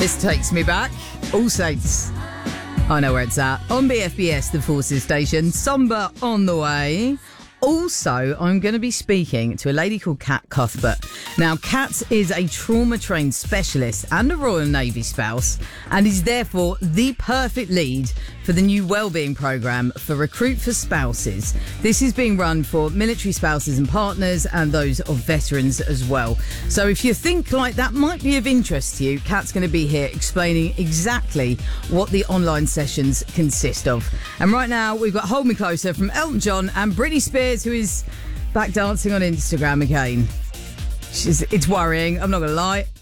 This takes me back. All Saints. I know where it's at. On BFBS, the Forces Station. Somber on the way. Also, I'm going to be speaking to a lady called Kat Cuthbert. Now, Kat is a trauma-trained specialist and a Royal Navy spouse, and is therefore the perfect lead for the new wellbeing programme for Recruit for Spouses. This is being run for military spouses and partners, and those of veterans as well. So if you think like that might be of interest to you, Kat's going to be here explaining exactly what the online sessions consist of. And right now, we've got Hold Me Closer from Elton John and Britney Spears, who is back dancing on Instagram again. It's worrying, I'm not going to lie.